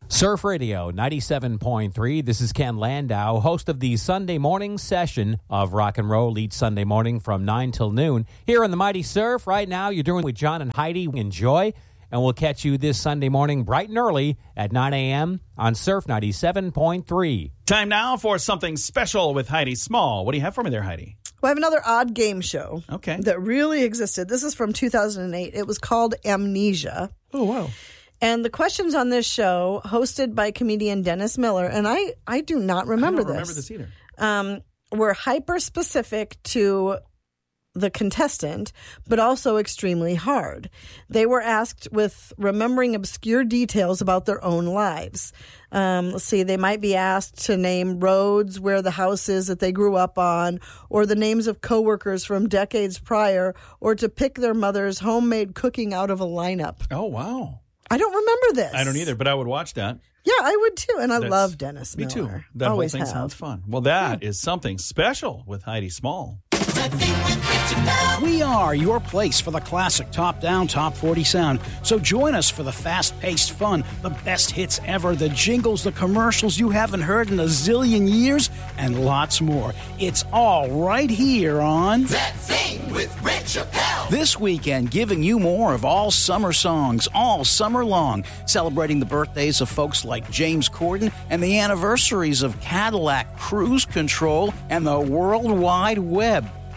Surf Radio 97.3. This is Ken Landau, host of the Sunday morning session of Rock and Roll each Sunday morning from 9 till noon. Here on the Mighty Surf, right now, you're doing with John and Heidi. Enjoy, and we'll catch you this Sunday morning bright and early at 9 a.m. on Surf 97.3. Time now for something special with Heidi Small. What do you have for me there, Heidi? Well, I have another odd game show that really existed. This is from 2008. It was called Amnesia. Oh, wow. And the questions on this show, hosted by comedian Dennis Miller, and I do not remember this. I don't remember this either. Were hyper-specific to the contestant, but also extremely hard. They were asked with remembering obscure details about their own lives. Let's see, they might be asked to name roads where the house is that they grew up on, or the names of coworkers from decades prior, or to pick their mother's homemade cooking out of a lineup. Oh, wow. I don't remember this. I don't either, but I would watch that. Yeah, I would too. And I love Dennis Miller. Me too. That Always whole thing sounds fun. Well, that is something special with Heidi Small. We are your place for the classic top-down, top 40 sound. So join us for the fast-paced fun, the best hits ever, the jingles, the commercials you haven't heard in a zillion years, and lots more. It's all right here on That Thing with Rick Chappelle. This weekend, giving you more of all summer songs, all summer long, celebrating the birthdays of folks like James Corden and the anniversaries of Cadillac Cruise Control and the World Wide Web.